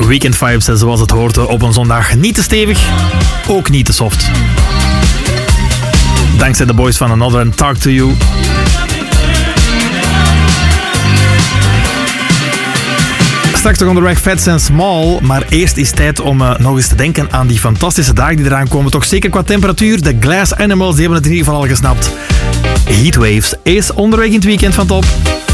Weekend vibes, zoals het hoort op een zondag. Niet te stevig, ook niet te soft. Dankzij de boys van Another and Talk to You. Straks toch onderweg Fats and Small, maar eerst is tijd om nog eens te denken aan die fantastische dagen die eraan komen. Toch zeker qua temperatuur. De Glass Animals die hebben het in ieder geval al gesnapt. Heatwaves is onderweg in het weekend van top.